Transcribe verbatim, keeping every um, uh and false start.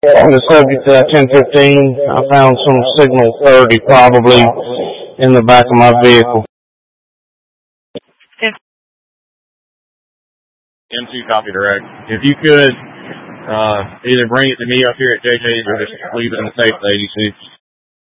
On the subject of that ten fifteen, I found some signal thirty probably in the back of my vehicle. M two copy direct. If you could, uh, either bring it to me up here at J J's or just leave it in the safe at eighty-six.